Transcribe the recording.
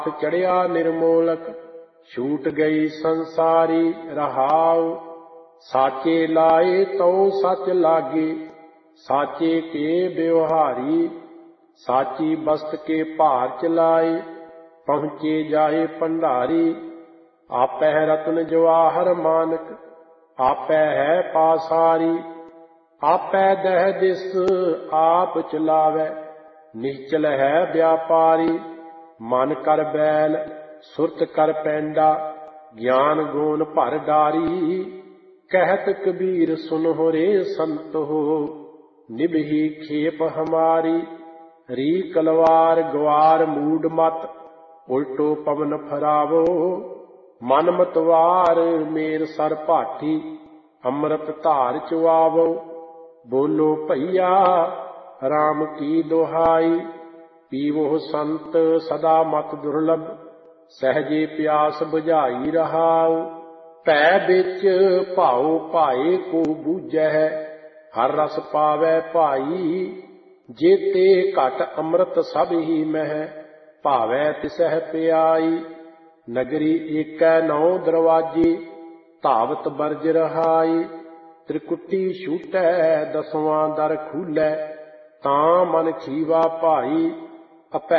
चढ़िया निर्मोलक छूट गई संसारी रहाव। साचे लाए तो सच लागे साचे के व्यवहारी। साची बस्त के भार चलाए पहुँचे जाए भंडारी। आपै रत्न जवाहर मानक आपै है पासारी। आपै दह दिस आप चलावै निश्चल है व्यापारी। मन कर बैल सुरत कर पैंडा ज्ञान गुण भर डारी। कहत कबीर सुनो रे संत हो निभही खेप हमारी। री कलवार ग्वार मूड मत उल्टो पवन फरावो। मन मतवार मेर सर भाठी अमृत धार चुआवो। बोलो भैया राम की दोहाई पीवो संत सदा मत दुर्लभ। सहजे प्यास बुझाई रहाओ। भै बिच भाओ भाए को बूझै हर रस पावै भाई। जेते घट अमृत सब ही मह भावै तिसह प्याई। नगरी एकै नौ दरवाजे धावत बरज रहाई। त्रिकुटी छूटै दसवां दर खूलै तां मन खीवा भाई। अपै